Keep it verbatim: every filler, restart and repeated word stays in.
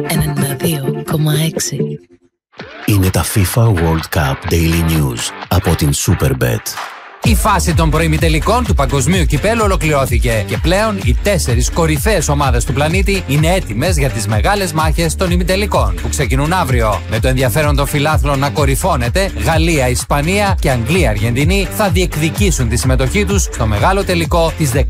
ενενήντα δύο κόμμα έξι. Είναι τα FIFA World Cup Daily News από την Superbet. Η φάση των προημιτελικών του Παγκοσμίου Κυπέλλου ολοκληρώθηκε και πλέον οι τέσσερις κορυφαίες ομάδες του πλανήτη είναι έτοιμες για τις μεγάλες μάχες των ημιτελικών που ξεκινούν αύριο. Με το ενδιαφέρον των φιλάθλων να κορυφώνεται, Γαλλία, Ισπανία και Αγγλία, Αργεντινή θα διεκδικήσουν τη συμμετοχή τους στο μεγάλο τελικό της